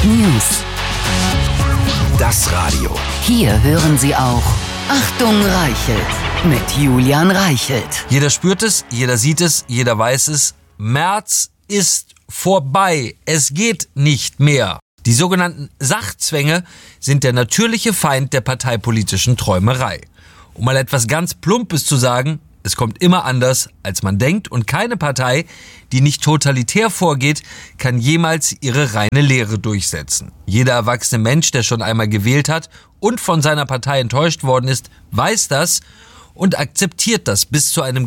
News. Das Radio. Hier hören Sie auch Achtung Reichelt mit Julian Reichelt. Jeder spürt es, jeder sieht es, jeder weiß es. März ist vorbei. Es geht nicht mehr. Die sogenannten Sachzwänge sind der natürliche Feind der parteipolitischen Träumerei. Um mal etwas ganz Plumpes zu sagen, es kommt immer anders, als man denkt, und keine Partei, die nicht totalitär vorgeht, kann jemals ihre reine Lehre durchsetzen. Jeder erwachsene Mensch, der schon einmal gewählt hat und von seiner Partei enttäuscht worden ist, weiß das und akzeptiert das bis zu einem